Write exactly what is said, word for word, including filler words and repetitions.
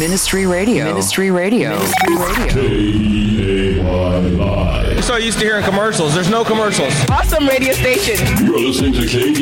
Ministry Radio. Ministry Radio. Ministry Radio. K A Y Live. We're so used to hearing commercials. There's no commercials. Awesome radio station. You're listening to K E